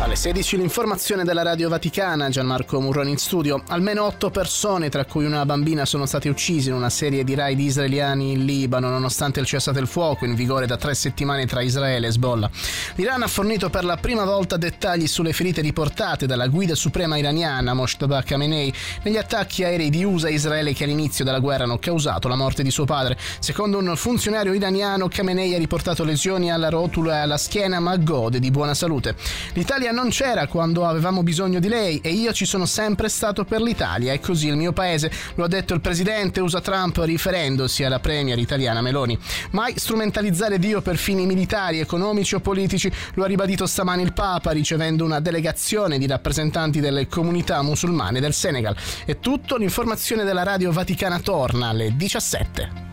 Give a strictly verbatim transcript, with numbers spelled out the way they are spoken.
Alle sedici l'informazione della Radio Vaticana, Gianmarco Murroni in studio. Almeno otto persone, tra cui una bambina, sono state uccise in una serie di raid israeliani in Libano, nonostante il cessate il fuoco in vigore da tre settimane tra Israele e Hezbollah. L'Iran ha fornito per la prima volta dettagli sulle ferite riportate dalla guida suprema iraniana Mojtaba Khamenei negli attacchi aerei di U S A e Israele che all'inizio della guerra hanno causato la morte di suo padre. Secondo un funzionario iraniano, Khamenei ha riportato lesioni alla rotula e alla schiena, ma gode di buona salute. L'Italia non c'era quando avevamo bisogno di lei e io ci sono sempre stato per l'Italia, è così il mio paese, lo ha detto il presidente U S A Trump riferendosi alla premier italiana Meloni. Mai strumentalizzare Dio per fini militari, economici o politici, lo ha ribadito stamani il Papa ricevendo una delegazione di rappresentanti delle comunità musulmane del Senegal. È tutto, l'informazione della Radio Vaticana torna alle diciassette.